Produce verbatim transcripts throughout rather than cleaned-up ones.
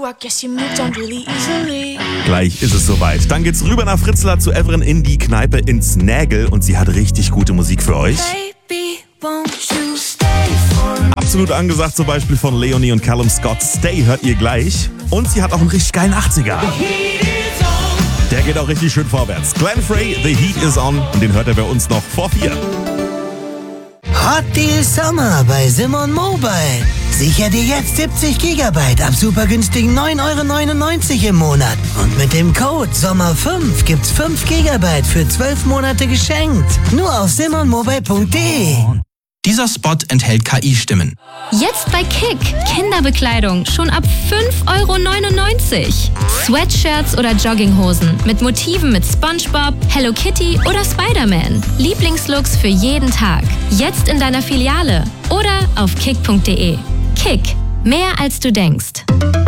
I guess you moved on really easily. Gleich ist es soweit. Dann geht's rüber nach Fritzlar zu Evren in die Kneipe ins Nägel und sie hat richtig gute Musik für euch. Baby, won't you stay for me? Absolut angesagt zum Beispiel von Leonie und Callum Scott. Stay hört ihr gleich. Und sie hat auch einen richtig geilen achtziger. Der geht auch richtig schön vorwärts. Glenn Frey, The Heat is On. Und den hört er bei uns noch vor vier. Hot Deal Sommer bei Simon Mobile. Sicher dir jetzt siebzig Gigabyte ab super günstigen neun Euro neunundneunzig im Monat. Und mit dem Code Sommer fünf gibt's fünf Gigabyte für zwölf Monate geschenkt. Nur auf simon mobile punkt de. Dieser Spot enthält K I-Stimmen. Jetzt bei Kick. Kinderbekleidung schon ab fünf Euro neunundneunzig. Sweatshirts oder Jogginghosen mit Motiven mit SpongeBob, Hello Kitty oder Spider-Man. Lieblingslooks für jeden Tag. Jetzt in deiner Filiale oder auf kick punkt de. Kick. Mehr als du denkst.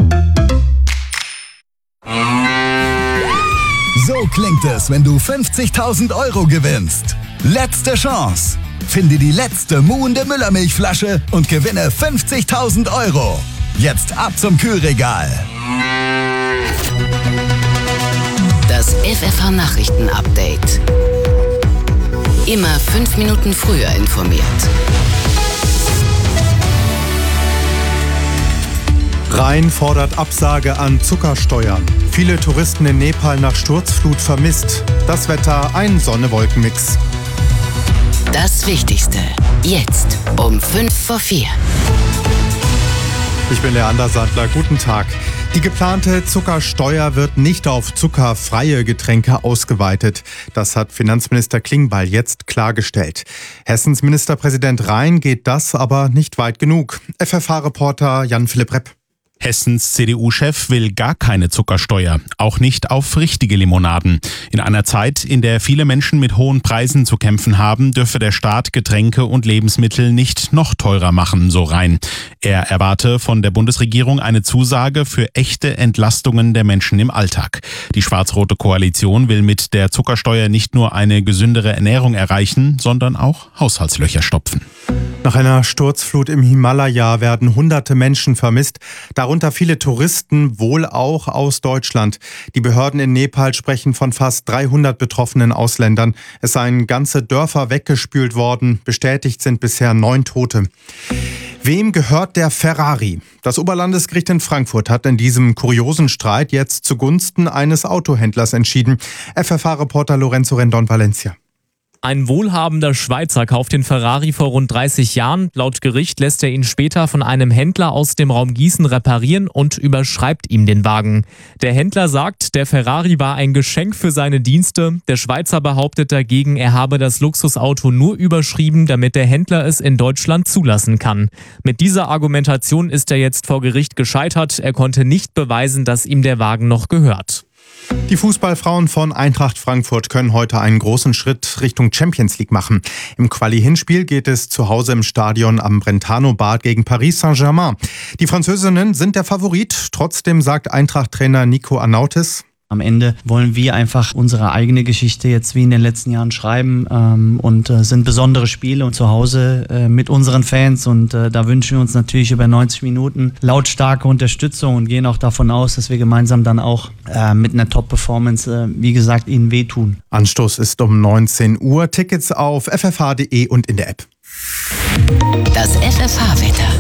So klingt es, wenn du fünfzigtausend Euro gewinnst. Letzte Chance. Finde die letzte muhende Müllermilchflasche und gewinne fünfzigtausend Euro. Jetzt ab zum Kühlregal. Das F F H-Nachrichten-Update. Immer fünf Minuten früher informiert. Rhein fordert Absage an Zuckersteuern. Viele Touristen in Nepal nach Sturzflut vermisst. Das Wetter ein Sonne-Wolken-Mix. Das Wichtigste. Jetzt um fünf vor vier. Ich bin Leander Sandler. Guten Tag. Die geplante Zuckersteuer wird nicht auf zuckerfreie Getränke ausgeweitet. Das hat Finanzminister Klingbeil jetzt klargestellt. Hessens Ministerpräsident Rhein geht das aber nicht weit genug. F F H-Reporter Jan-Philipp Repp. Hessens C D U-Chef will gar keine Zuckersteuer, auch nicht auf richtige Limonaden. In einer Zeit, in der viele Menschen mit hohen Preisen zu kämpfen haben, dürfe der Staat Getränke und Lebensmittel nicht noch teurer machen, so Rhein. Er erwarte von der Bundesregierung eine Zusage für echte Entlastungen der Menschen im Alltag. Die schwarz-rote Koalition will mit der Zuckersteuer nicht nur eine gesündere Ernährung erreichen, sondern auch Haushaltslöcher stopfen. Nach einer Sturzflut im Himalaya werden hunderte Menschen vermisst, darunter viele Touristen, wohl auch aus Deutschland. Die Behörden in Nepal sprechen von fast dreihundert betroffenen Ausländern. Es seien ganze Dörfer weggespült worden. Bestätigt sind bisher neun Tote. Wem gehört der Ferrari? Das Oberlandesgericht in Frankfurt hat in diesem kuriosen Streit jetzt zugunsten eines Autohändlers entschieden. F F H-Reporter Lorenzo Rendon-Valencia. Ein wohlhabender Schweizer kauft den Ferrari vor rund dreißig Jahren. Laut Gericht lässt er ihn später von einem Händler aus dem Raum Gießen reparieren und überschreibt ihm den Wagen. Der Händler sagt, der Ferrari war ein Geschenk für seine Dienste. Der Schweizer behauptet dagegen, er habe das Luxusauto nur überschrieben, damit der Händler es in Deutschland zulassen kann. Mit dieser Argumentation ist er jetzt vor Gericht gescheitert. Er konnte nicht beweisen, dass ihm der Wagen noch gehört. Die Fußballfrauen von Eintracht Frankfurt können heute einen großen Schritt Richtung Champions League machen. Im Quali-Hinspiel geht es zu Hause im Stadion am Brentano-Bad gegen Paris Saint-Germain. Die Französinnen sind der Favorit. Trotzdem sagt Eintracht-Trainer Nico Arnautis: Am Ende wollen wir einfach unsere eigene Geschichte jetzt wie in den letzten Jahren schreiben ähm, und äh, sind besondere Spiele und zu Hause äh, mit unseren Fans und äh, da wünschen wir uns natürlich über neunzig Minuten lautstarke Unterstützung und gehen auch davon aus, dass wir gemeinsam dann auch äh, mit einer Top-Performance, äh, wie gesagt, ihnen wehtun. Anstoß ist um neunzehn Uhr. Tickets auf f f h punkt d e und in der App. Das F F H-Wetter.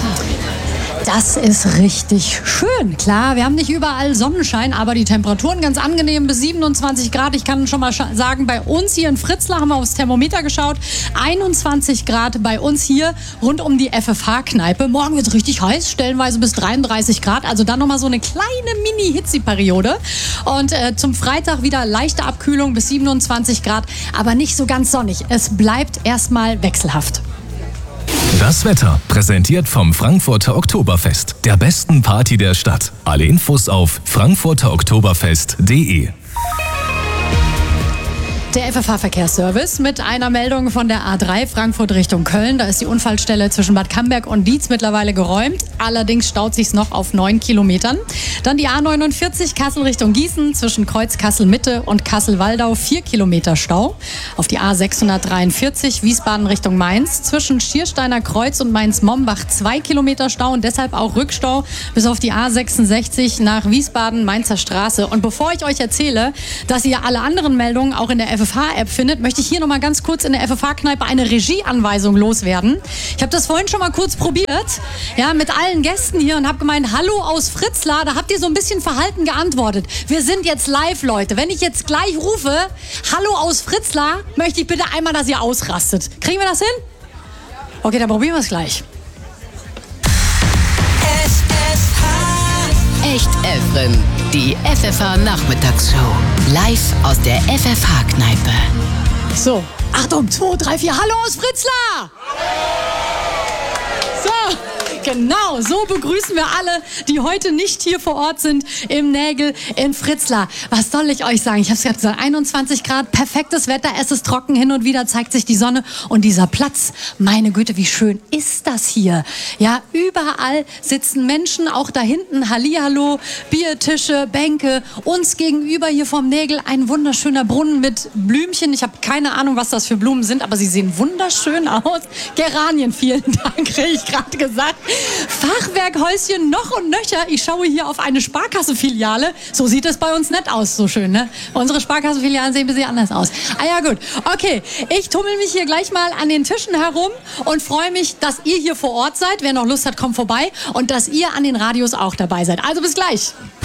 Das ist richtig schön. Klar, wir haben nicht überall Sonnenschein, aber die Temperaturen ganz angenehm bis siebenundzwanzig Grad. Ich kann schon mal sagen, bei uns hier in Fritzlar haben wir aufs Thermometer geschaut. einundzwanzig Grad bei uns hier rund um die F F H-Kneipe. Morgen wird es richtig heiß, stellenweise bis dreiunddreißig Grad. Also dann nochmal so eine kleine Mini-Hitze-Periode. Und äh, zum Freitag wieder leichte Abkühlung bis siebenundzwanzig Grad, aber nicht so ganz sonnig. Es bleibt erstmal wechselhaft. Das Wetter, präsentiert vom Frankfurter Oktoberfest, der besten Party der Stadt. Alle Infos auf frankfurter oktoberfest punkt de. Der F F H-Verkehrsservice mit einer Meldung von der A drei Frankfurt Richtung Köln. Da ist die Unfallstelle zwischen Bad Camberg und Dietz mittlerweile geräumt. Allerdings staut sich's noch auf neun Kilometern. Dann die A neunundvierzig Kassel Richtung Gießen zwischen Kreuz Kassel Mitte und Kassel-Waldau vier Kilometer Stau. Auf die A sechshundertdreiundvierzig Wiesbaden Richtung Mainz zwischen Schiersteiner Kreuz und Mainz-Mombach zwei Kilometer Stau und deshalb auch Rückstau bis auf die A sechsundsechzig nach Wiesbaden Mainzer Straße. Und bevor ich euch erzähle, dass ihr alle anderen Meldungen auch in der F F H-App findet, möchte ich hier noch mal ganz kurz in der F F H-Kneipe eine Regieanweisung loswerden. Ich habe das vorhin schon mal kurz probiert, ja, mit allen Gästen hier und habe gemeint, hallo aus Fritzlar, da habt ihr so ein bisschen verhalten geantwortet. Wir sind jetzt live, Leute. Wenn ich jetzt gleich rufe, hallo aus Fritzlar, möchte ich bitte einmal, dass ihr ausrastet. Kriegen wir das hin? Okay, dann probieren wir es gleich. Echt Evren, die F F H-Nachmittagsshow. Live aus der F F H-Kneipe. So, Achtung, zwei, drei, vier, hallo aus Fritzlar! So, genau, so begrüßen wir alle, die heute nicht hier vor Ort sind, im Nägel in Fritzlar. Was soll ich euch sagen? Ich habe es gerade gesagt, einundzwanzig Grad, perfektes Wetter, es ist trocken, hin und wieder zeigt sich die Sonne. Und dieser Platz, meine Güte, wie schön ist das hier? Ja, überall sitzen Menschen, auch da hinten, Hallihallo, Biertische, Bänke. Uns gegenüber hier vom Nägel ein wunderschöner Brunnen mit Blümchen. Ich habe keine Ahnung, was das für Blumen sind, aber sie sehen wunderschön aus. Geranien, vielen Dank, kriege ich gerade gesagt. Fachwerkhäuschen noch und nöcher. Ich schaue hier auf eine Sparkasse-Filiale. So sieht es bei uns nicht aus, so schön, ne? Unsere Sparkasse-Filialen sehen ein bisschen anders aus. Ah ja, gut. Okay, ich tummel mich hier gleich mal an den Tischen herum und freue mich, dass ihr hier vor Ort seid. Wer noch Lust hat, kommt vorbei. Und dass ihr an den Radios auch dabei seid. Also bis gleich.